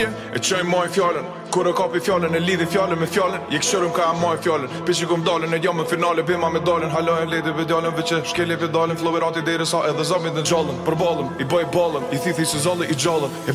E qoj maj fjallën, kur e kapi fjallën, e lidhi fjallën me fjallën. Je këshërëm ka e maj fjallën, pishi kum dalën, e jam në finale, bima me dalën. Halojnë ledi pedalën, veqe shkeli pedalën, floverati deri sa edhe zamit në gjallën. Për balën, i bëj balën, i thithi se zallë i gjallën.